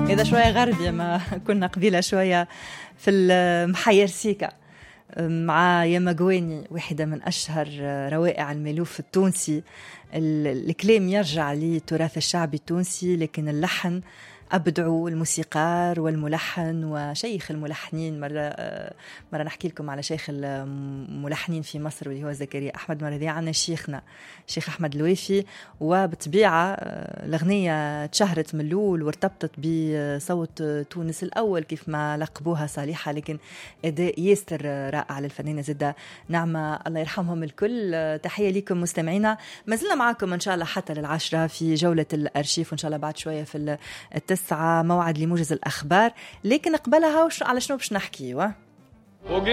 إذا شوية غربية ما كنا قبيلة شوية في المحير سيكا مع ياما قواني، واحدة من أشهر روائع الملوف التونسي. الكلام يرجع للتراث الشعبي التونسي، لكن اللحن أبدعوا الموسيقار والملحن وشيخ الملحنين. مرة نحكي لكم على شيخ الملحنين في مصر واللي هو زكريا أحمد. مرة ذي عنا شيخنا شيخ أحمد الوافي، وبطبيعة الأغنية تشهرت من الأول وارتبطت بصوت تونس الأول كيف ما لقبوها صالحة، لكن أداء ياسر رائع للفنانة زدة نعمة، الله يرحمهم الكل. تحية لكم مستمعينا، ما زلنا معكم إن شاء الله حتى للعشرة في جولة الأرشيف، وإن شاء الله بعد شوية في التسعة موعد لموجز الأخبار. لكن قبلها على شنو باش نحكي؟